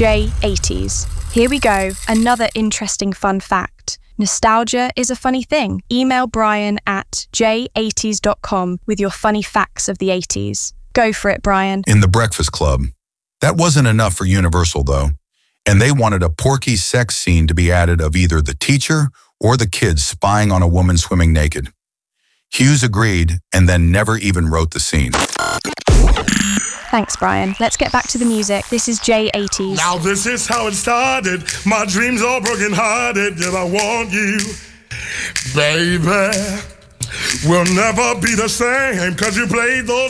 J80s. Here we go, another interesting fun fact. Nostalgia is a funny thing. Email Brian at j80s.com with your funny facts of the 80s. Go for it, Brian. In The Breakfast Club. That wasn't enough for Universal, though, and they wanted a porky sex scene to be added of either the teacher or the kids spying on a woman swimming naked. Hughes agreed and then never even wrote the scene. Thanks, Brian. Let's get back to the music. This is J80s. Now this is how it started. My dreams are broken hearted, yet I want you. Baby, we'll never be the same, 'cause you played those